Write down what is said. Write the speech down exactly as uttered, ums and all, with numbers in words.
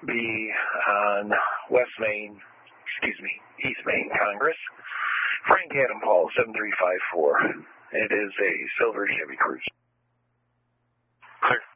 be on West Main, excuse me, East Main Congress. Frank Adam Paul, seven three five four. It is a silver Chevy Cruze. Clear.